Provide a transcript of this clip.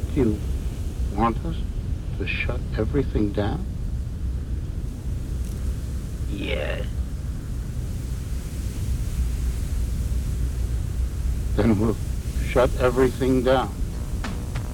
You want us to shut everything down? Yeah. Then we'll shut everything down.